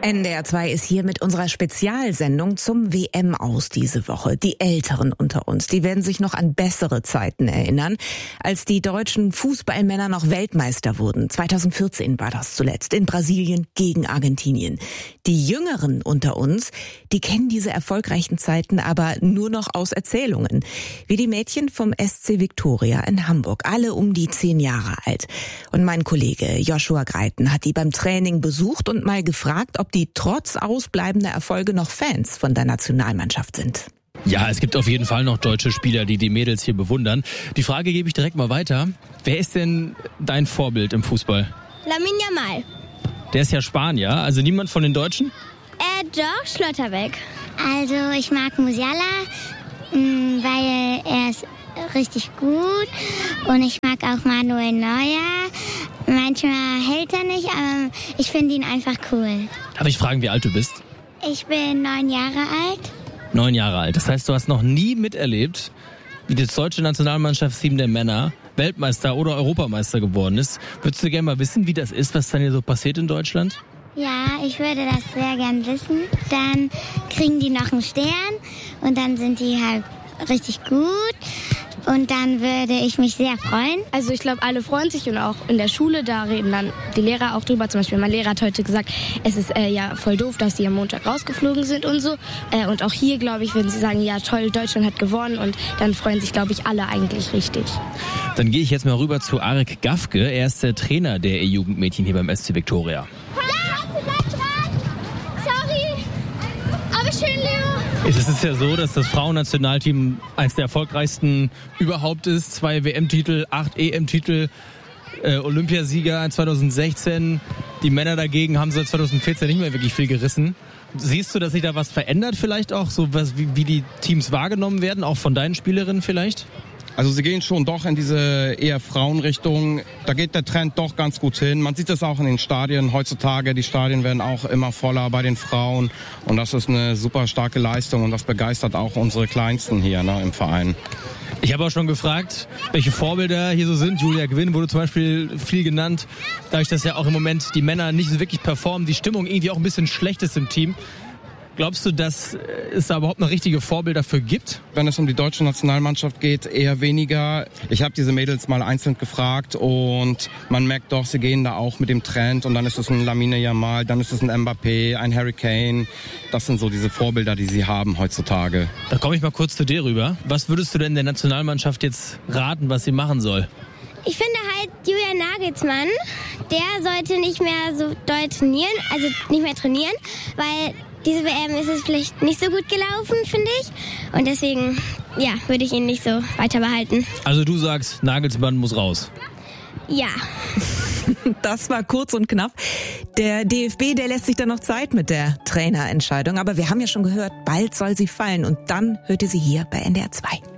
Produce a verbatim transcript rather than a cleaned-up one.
N D R zwei ist hier mit unserer Spezialsendung zum W M-Aus diese Woche. Die Älteren unter uns, die werden sich noch an bessere Zeiten erinnern, als die deutschen Fußballmänner noch Weltmeister wurden. zweitausendvierzehn war das zuletzt in Brasilien gegen Argentinien. Die Jüngeren unter uns, die kennen diese erfolgreichen Zeiten aber nur noch aus Erzählungen. Wie die Mädchen vom S C Viktoria in Hamburg, alle um die zehn Jahre alt. Und mein Kollege Joshua Greiten hat die beim Training besucht und mal gefragt, ob die trotz ausbleibender Erfolge noch Fans von der Nationalmannschaft sind. Ja, es gibt auf jeden Fall noch deutsche Spieler, die die Mädels hier bewundern. Die Frage gebe ich direkt mal weiter. Wer ist denn dein Vorbild im Fußball? Lamine Yamal. Der ist ja Spanier, also niemand von den Deutschen? Äh, doch, Schlotterbeck. Also ich mag Musiala, weil er ist richtig gut. Und ich mag auch Manuel Neuer. Manchmal hält er nicht, aber ich finde ihn einfach cool. Darf ich fragen, wie alt du bist? Ich bin neun Jahre alt. Neun Jahre alt. Das heißt, du hast noch nie miterlebt, wie das deutsche Nationalmannschaftsteam der Männer Weltmeister oder Europameister geworden ist. Würdest du gerne mal wissen, wie das ist, was dann hier so passiert in Deutschland? Ja, ich würde das sehr gern wissen. Dann kriegen die noch einen Stern und dann sind die halt richtig gut. Und dann würde ich mich sehr freuen. Also ich glaube, alle freuen sich und auch in der Schule, da reden dann die Lehrer auch drüber. Zum Beispiel mein Lehrer hat heute gesagt, es ist äh, ja voll doof, dass die am Montag rausgeflogen sind und so. Äh, und auch hier, glaube ich, würden sie sagen, ja toll, Deutschland hat gewonnen. Und dann freuen sich, glaube ich, alle eigentlich richtig. Dann gehe ich jetzt mal rüber zu Arek Gafke. Er ist der Trainer der E-Jugendmädchen hier beim S C Viktoria. Sorry, aber schön, Leo. Es ist ja so, dass das Frauennationalteam eines der erfolgreichsten überhaupt ist. Zwei W M-Titel, acht E M-Titel, äh, Olympiasieger zweitausendsechzehn. Die Männer dagegen haben seit zweitausendvierzehn nicht mehr wirklich viel gerissen. Siehst du, dass sich da was verändert vielleicht auch, so was, wie, wie die Teams wahrgenommen werden, auch von deinen Spielerinnen vielleicht? Also sie gehen schon doch in diese eher Frauenrichtung. Da geht der Trend doch ganz gut hin. Man sieht das auch in den Stadien heutzutage. Die Stadien werden auch immer voller bei den Frauen. Und das ist eine super starke Leistung und das begeistert auch unsere Kleinsten hier, ne, im Verein. Ich habe auch schon gefragt, welche Vorbilder hier so sind. Julia Gwynn wurde zum Beispiel viel genannt. Dadurch, dass ja auch im Moment die Männer nicht so wirklich performen, die Stimmung irgendwie auch ein bisschen schlecht ist im Team. Glaubst du, dass es da überhaupt noch richtige Vorbilder dafür gibt? Wenn es um die deutsche Nationalmannschaft geht, eher weniger. Ich habe diese Mädels mal einzeln gefragt und man merkt doch, sie gehen da auch mit dem Trend. Und dann ist es ein Lamine Yamal, dann ist es ein Mbappé, ein Harry Kane. Das sind so diese Vorbilder, die sie haben heutzutage. Da komme ich mal kurz zu dir rüber. Was würdest du denn der Nationalmannschaft jetzt raten, was sie machen soll? Ich finde halt, Julian Nagelsmann, der sollte nicht mehr so doll trainieren, also nicht mehr trainieren, weil diese W M ist es vielleicht nicht so gut gelaufen, finde ich. Und deswegen, ja, würde ich ihn nicht so weiter behalten. Also du sagst, Nagelsmann muss raus. Ja. Das war kurz und knapp. Der D F B, der lässt sich da noch Zeit mit der Trainerentscheidung. Aber wir haben ja schon gehört, bald soll sie fallen. Und dann hört ihr sie hier bei N D R zwei.